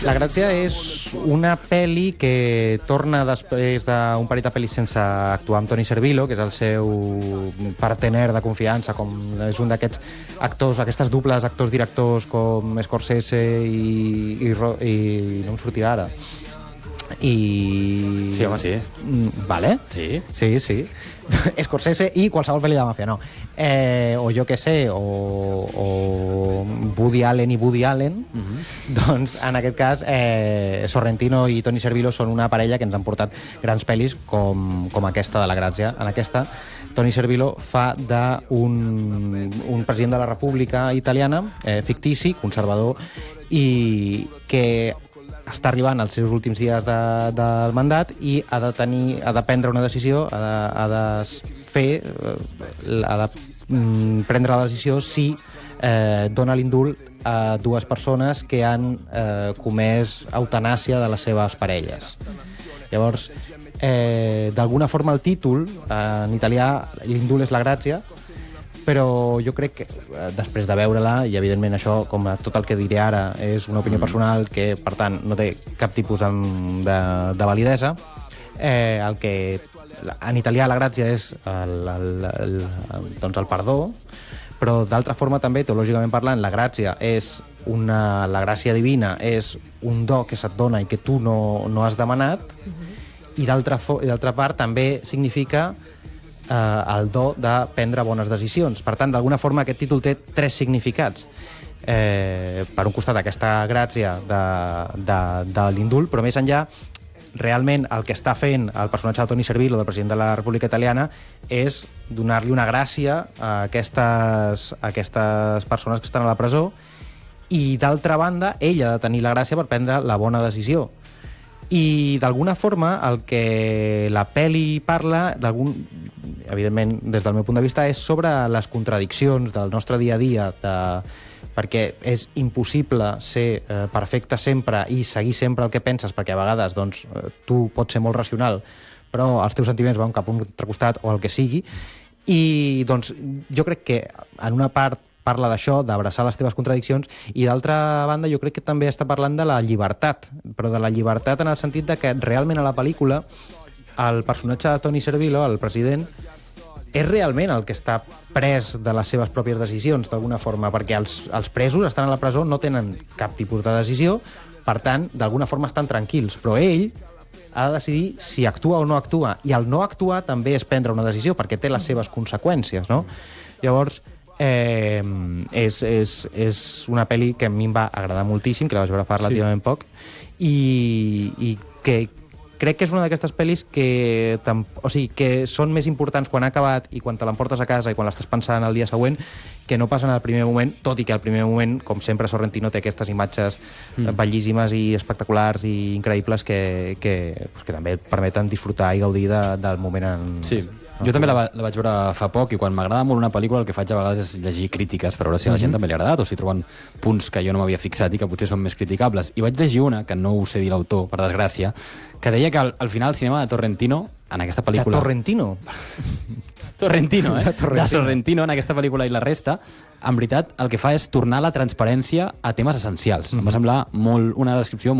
La Gràcia és una pel·li que torna després d'un parell de pel·lis sense actuar amb Toni Servillo, que és el seu partener de confiança, com és un d'aquests actors, aquestes duples actors-directors com Scorsese i no em sortirà ara. Sí, home, sí. Vale? Sí. Sí. Scorsese i qualsevol pel·li de màfia, no. O jo què sé, o Woody Allen i Woody Allen, doncs en aquest cas Sorrentino i Toni Servillo són una parella que ens han portat grans pel·lis com aquesta de La Gràcia. En aquesta, Toni Servillo fa d'un president de la República Italiana, fictici, conservador, i que està arribant als seus últims dies del mandat i ha de prendre una decisió, ha de prendre la decisió si dona l'indult a dues persones que han comès eutanàsia de les seves parelles. Llavors, d'alguna forma el títol, en italià l'indult és la gràcia, però jo crec que després de veure-la, i evidentment això, com tot el que diré ara, és una opinió personal que, per tant, no té cap tipus de validesa, el que en italià la gràcia és el perdó, però d'altra forma també, teològicament parlant, la gràcia divina és un do que se't dona i que tu no has demanat, i d'altra part també significa el do de prendre bones decisions. Per tant, d'alguna forma, aquest títol té tres significats. Per un costat, aquesta gràcia de l'indult, però més enllà, realment el que està fent el personatge de Toni Servillo, del president de la República Italiana, és donar-li una gràcia a aquestes persones que estan a la presó, i d'altra banda, ell ha de tenir la gràcia per prendre la bona decisió. I d'alguna forma el que la pel·li parla, evidentment des del meu punt de vista, és sobre les contradiccions del nostre dia a dia, perquè és impossible ser perfecte sempre i seguir sempre el que penses, perquè a vegades doncs, tu pots ser molt racional, però els teus sentiments van cap a un altre costat o el que sigui, i doncs jo crec que en una part parla d'això, d'abraçar les teves contradiccions, i d'altra banda jo crec que també està parlant de la llibertat, però de la llibertat en el sentit de que realment a la pel·lícula el personatge de Toni Servillo, el president, és realment el que està pres de les seves pròpies decisions, d'alguna forma, perquè els presos estan a la presó, no tenen cap tipus de decisió, per tant, d'alguna forma estan tranquils, però ell ha de decidir si actua o no actua, i el no actuar també és prendre una decisió, perquè té les seves conseqüències, no? Llavors, és una pel·li que a mi em va agradar moltíssim, que la vaig veure fa relativament poc, i que crec que és una d'aquestes pel·lis que són més importants quan ha acabat i quan te l'emportes a casa i quan l'estàs pensant el dia següent, que no passen al primer moment, tot i que al primer moment, com sempre, Sorrentino té aquestes imatges bellíssimes i espectaculars i increïbles que també et permeten disfrutar i gaudir del moment. Sí. Jo també la vaig veure fa poc, i quan m'agrada molt una pel·lícula el que faig a vegades és llegir crítiques per veure si a la gent també li ha agradat o si troben punts que jo no m'havia fixat i que potser són més criticables. I vaig llegir una, que no ho sé dir l'autor, per desgràcia, que deia que al final el cinema de Torrentino, en aquesta pel·lícula... De Torrentino? Torrentino, de Sorrentino, en aquesta pel·lícula i la resta, en veritat el que fa és tornar la transparència a temes essencials. Em va semblar una descripció